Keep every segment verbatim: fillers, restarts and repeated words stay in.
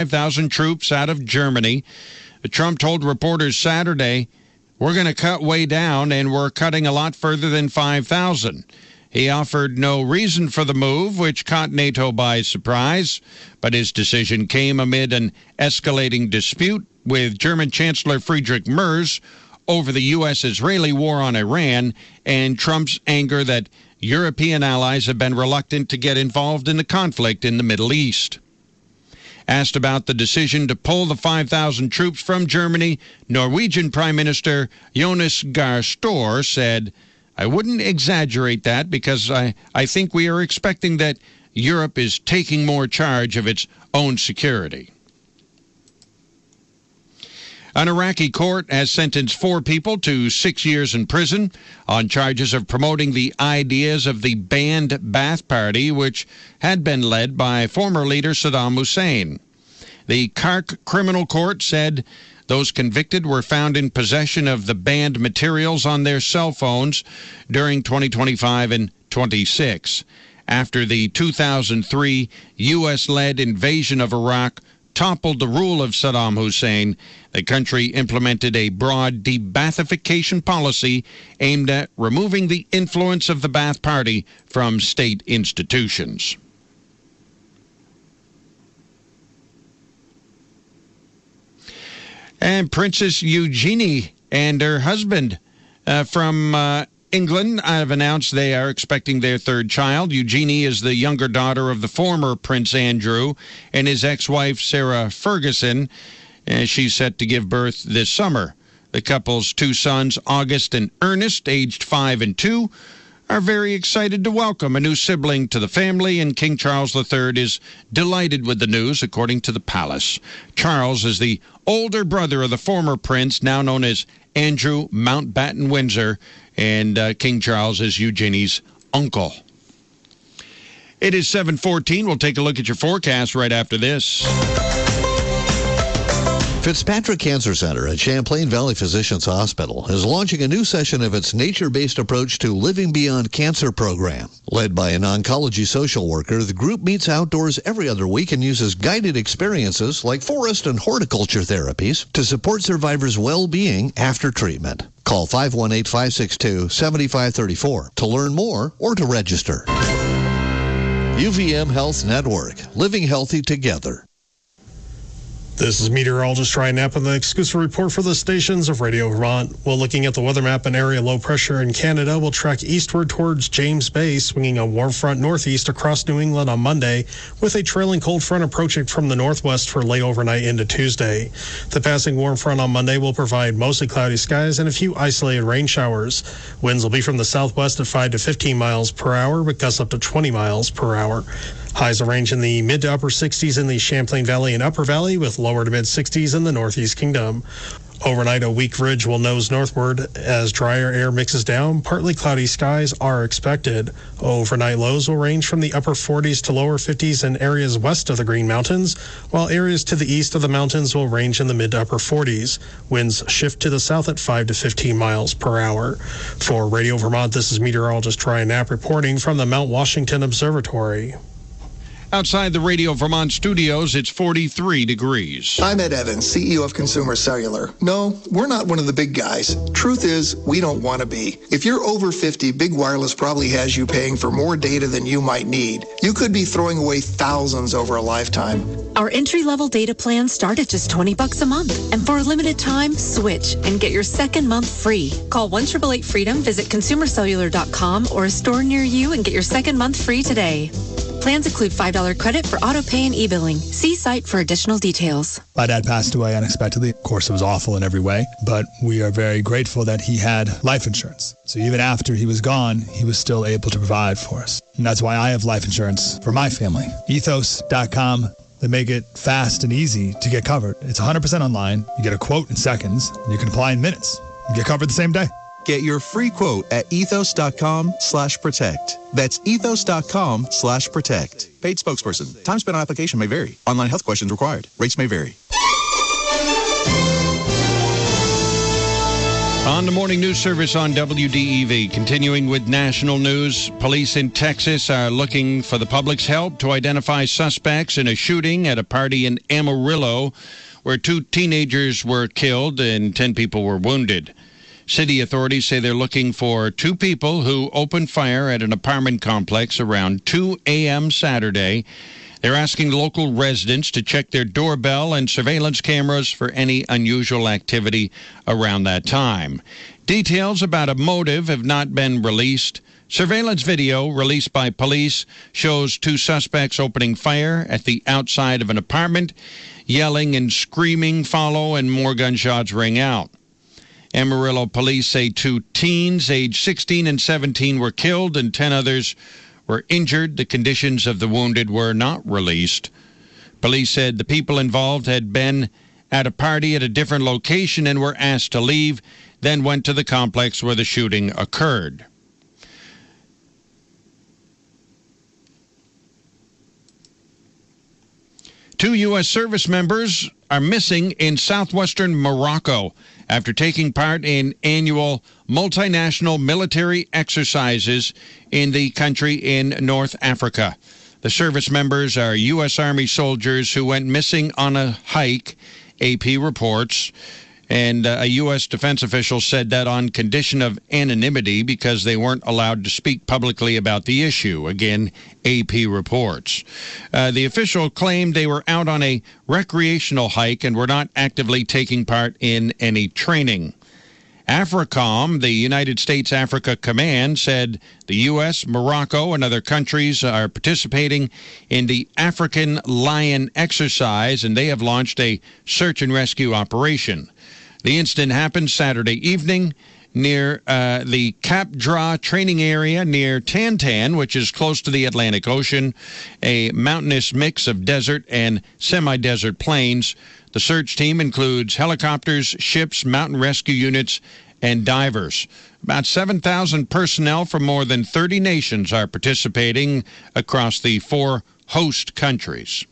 thousand troops out of Germany. Trump told reporters Saturday, we're going to cut way down, and we're cutting a lot further than five thousand. He offered no reason for the move, which caught NATO by surprise, but his decision came amid an escalating dispute with German Chancellor Friedrich Merz over the U S-Israeli war on Iran and Trump's anger that European allies have been reluctant to get involved in the conflict in the Middle East. Asked about the decision to pull the five thousand troops from Germany, Norwegian Prime Minister Jonas Gahr Store said, I wouldn't exaggerate that because I, I think we are expecting that Europe is taking more charge of its own security. An Iraqi court has sentenced four people to six years in prison on charges of promoting the ideas of the banned Ba'ath Party, which had been led by former leader Saddam Hussein. The Kark Criminal Court said those convicted were found in possession of the banned materials on their cell phones during twenty twenty-five and twenty-six. After the two thousand three U S-led invasion of Iraq toppled the rule of Saddam Hussein, the country implemented a broad de-Baathification policy aimed at removing the influence of the Ba'ath Party from state institutions. And Princess Eugenie and her husband uh, from uh, England have announced they are expecting their third child. Eugenie is the younger daughter of the former Prince Andrew and his ex-wife Sarah Ferguson. And she's set to give birth this summer. The couple's two sons, August and Ernest, aged five and two, are very excited to welcome a new sibling to the family, and King Charles the Third is delighted with the news, according to the palace. Charles is the older brother of the former prince, now known as Andrew Mountbatten Windsor, and uh, King Charles is Eugenie's uncle. It is seven fourteen. We'll take a look at your forecast right after this. Fitzpatrick Cancer Center at Champlain Valley Physicians Hospital is launching a new session of its nature-based approach to Living Beyond Cancer program. Led by an oncology social worker, the group meets outdoors every other week and uses guided experiences like forest and horticulture therapies to support survivors' well-being after treatment. Call five one eight, five six two, seven five three four to learn more or to register. U V M Health Network, living healthy together. This is meteorologist Ryan Knapp with the exclusive report for the stations of Radio Vermont. Well, looking at the weather map, an area low pressure in Canada will track eastward towards James Bay, swinging a warm front northeast across New England on Monday, with a trailing cold front approaching from the northwest for late overnight into Tuesday. The passing warm front on Monday will provide mostly cloudy skies and a few isolated rain showers. Winds will be from the southwest at five to fifteen miles per hour, with gusts up to twenty miles per hour. Highs will range in the mid to upper sixties in the Champlain Valley and Upper Valley, with lower to mid sixties in the Northeast Kingdom. Overnight, a weak ridge will nose northward as drier air mixes down. Partly cloudy skies are expected. Overnight lows will range from the upper forties to lower fifties in areas west of the Green Mountains, while areas to the east of the mountains will range in the mid to upper forties. Winds shift to the south at five to fifteen miles per hour. For Radio Vermont, this is meteorologist Ryan Knapp reporting from the Mount Washington Observatory. Outside the Radio Vermont studios, it's forty-three degrees. I'm Ed Evans, C E O of Consumer Cellular. No, we're not one of the big guys. Truth is, we don't want to be. If you're over fifty, Big Wireless probably has you paying for more data than you might need. You could be throwing away thousands over a lifetime. Our entry-level data plans start at just twenty bucks a month. And for a limited time, switch and get your second month free. Call one eight eight eight freedom, visit consumer cellular dot com or a store near you and get your second month free today. Plans include five dollars credit for auto pay and e-billing. See site for additional details. My dad passed away unexpectedly. Of course, it was awful in every way, but we are very grateful that he had life insurance. So even after he was gone, he was still able to provide for us. And that's why I have life insurance for my family. ethos dot com. They make it fast and easy to get covered. It's one hundred percent online. You get a quote in seconds, and you can apply in minutes. You get covered the same day. Get your free quote at ethos dot com slash protect. That's ethos dot com slash protect. Paid spokesperson. Time spent on application may vary. Online health questions required. Rates may vary. On the morning news service on W D E V, continuing with national news, police in Texas are looking for the public's help to identify suspects in a shooting at a party in Amarillo where two teenagers were killed and ten people were wounded. City authorities say they're looking for two people who opened fire at an apartment complex around two a.m. Saturday. They're asking local residents to check their doorbell and surveillance cameras for any unusual activity around that time. Details about a motive have not been released. Surveillance video released by police shows two suspects opening fire at the outside of an apartment. Yelling and screaming follow, and more gunshots ring out. Amarillo police say two teens, aged sixteen and seventeen, were killed and ten others were injured. The conditions of the wounded were not released. Police said the people involved had been at a party at a different location and were asked to leave, then went to the complex where the shooting occurred. Two U S service members are missing in southwestern Morocco after taking part in annual multinational military exercises in the country in North Africa. The service members are U S Army soldiers who went missing on a hike, A P reports. And uh, a U S defense official said that on condition of anonymity because they weren't allowed to speak publicly about the issue. Again, A P reports. Uh, the official claimed they were out on a recreational hike and were not actively taking part in any training. AFRICOM, the United States Africa Command, said the U S, Morocco, and other countries are participating in the African Lion exercise, and they have launched a search and rescue operation. The incident happened Saturday evening near uh, the Cap Dra training area near Tantan, which is close to the Atlantic Ocean, a mountainous mix of desert and semi-desert plains. The search team includes helicopters, ships, mountain rescue units, and divers. About seven thousand personnel from more than thirty nations are participating across the four host countries.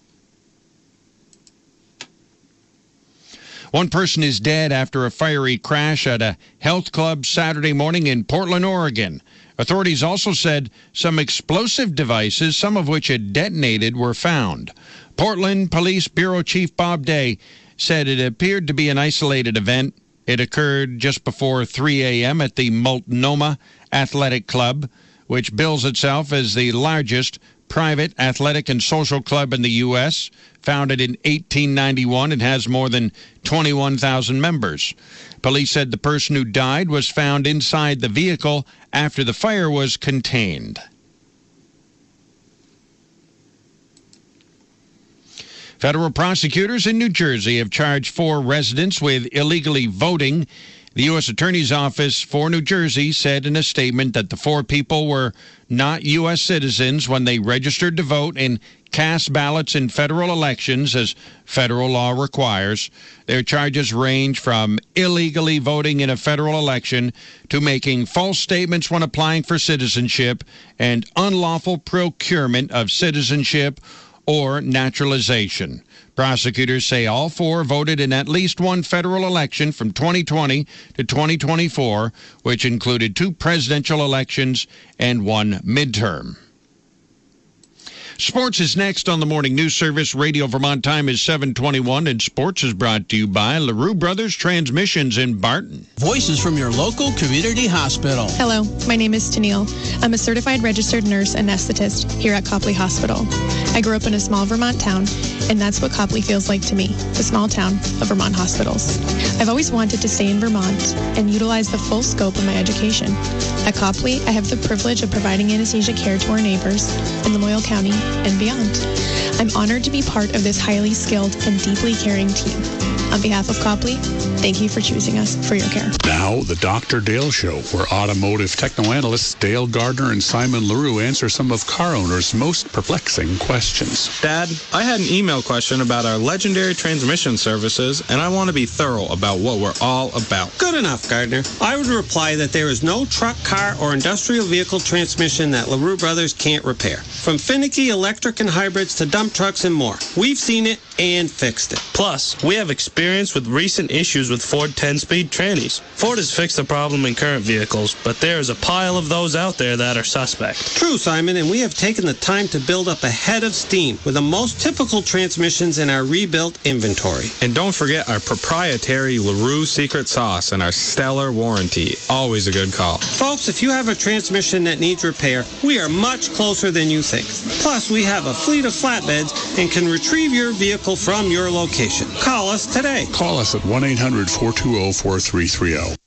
One person is dead after a fiery crash at a health club Saturday morning in Portland, Oregon. Authorities also said some explosive devices, some of which had detonated, were found. Portland Police Bureau Chief Bob Day said it appeared to be an isolated event. It occurred just before three a.m. at the Multnomah Athletic Club, which bills itself as the largest private athletic and social club in the U S, founded in eighteen ninety-one and has more than twenty-one thousand members. Police said the person who died was found inside the vehicle after the fire was contained. Federal prosecutors in New Jersey have charged four residents with illegally voting. The U S Attorney's Office for New Jersey said in a statement that the four people were not U S citizens when they registered to vote and cast ballots in federal elections, as federal law requires. Their charges range from illegally voting in a federal election to making false statements when applying for citizenship and unlawful procurement of citizenship or naturalization. Prosecutors say all four voted in at least one federal election from twenty twenty to twenty twenty-four, which included two presidential elections and one midterm. Sports is next on the Morning News Service. Radio Vermont time is seven twenty-one, and sports is brought to you by LaRue Brothers Transmissions in Barton. Voices from your local community hospital. Hello, my name is Tennille. I'm a certified registered nurse anesthetist here at Copley Hospital. I grew up in a small Vermont town, and that's what Copley feels like to me, the small town of Vermont hospitals. I've always wanted to stay in Vermont and utilize the full scope of my education. At Copley, I have the privilege of providing anesthesia care to our neighbors in Lamoille County and beyond. I'm honored to be part of this highly skilled and deeply caring team. On behalf of Copley, thank you for choosing us for your care. Now, the Doctor Dale Show, where automotive techno-analysts Dale Gardner and Simon LaRue answer some of car owners' most perplexing questions. Dad, I had an email question about our legendary transmission services, and I want to be thorough about what we're all about. Good enough, Gardner. I would reply that there is no truck, car, or industrial vehicle transmission that LaRue Brothers can't repair. From finicky electric and hybrids to dump trucks and more. We've seen it and fixed it. Plus, we have experience experience with recent issues with Ford ten-speed trannies. Ford has fixed the problem in current vehicles, but there is a pile of those out there that are suspect. True, Simon, and we have taken the time to build up a head of steam with the most typical transmissions in our rebuilt inventory. And don't forget our proprietary LaRue secret sauce and our stellar warranty. Always a good call. Folks, if you have a transmission that needs repair, we are much closer than you think. Plus, we have a fleet of flatbeds and can retrieve your vehicle from your location. Call us today. Call us at one eight hundred, four two zero, four three three zero.